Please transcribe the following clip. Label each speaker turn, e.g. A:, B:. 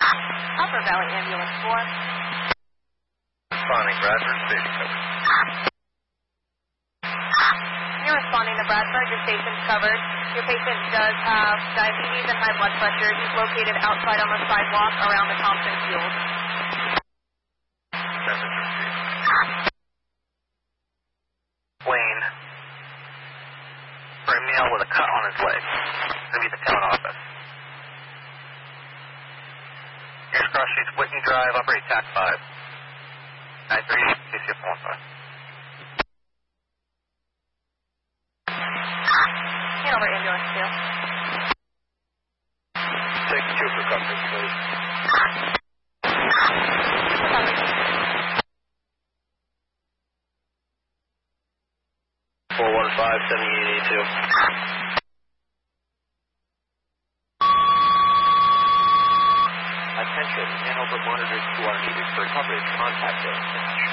A: Upper Valley Ambulance 4.
B: Responding, Bradford, station covered.
A: You're responding to Bradford. Your station's covered. Your patient does have diabetes and high blood pressure. He's located outside on the sidewalk around the Thompson Field.
B: Message received. Wayne. For a male with a cut on his leg. It's going to be the town office. Here's Cross Streets, Whitney Drive, operate TAC 5. 93, KCF 15.
A: Hanover Ambulance 2.
B: Take 2 for coverage, please.
A: Recovery.
B: 415-7882.
C: Attention, Hanover monitors 2 are needed for coverage. Contact us.